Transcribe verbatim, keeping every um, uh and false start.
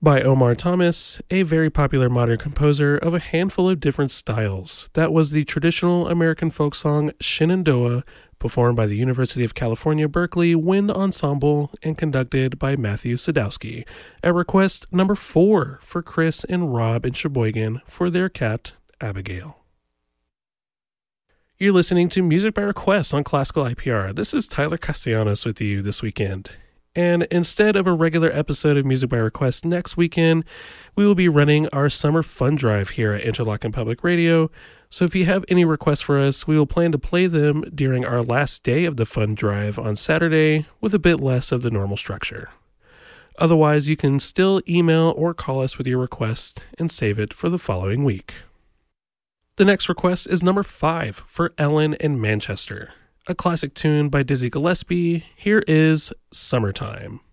by Omar Thomas, a very popular modern composer of a handful of different styles. That was the traditional American folk song Shenandoah, performed by the University of California, Berkeley Wind Ensemble and conducted by Matthew Sadowski, at request number four for Chris and Rob in Sheboygan for their cat, Abigail. You're listening to Music by Request on Classical I P R. This is Tyler Castellanos with you this weekend. And instead of a regular episode of Music by Request next weekend, we will be running our summer fun drive here at Interlochen Public Radio. So if you have any requests for us, we will plan to play them during our last day of the fun drive on Saturday with a bit less of the normal structure. Otherwise, you can still email or call us with your request and save it for the following week. The next request is number five for Ellen in Manchester. A classic tune by Dizzy Gillespie. Here is Summertime.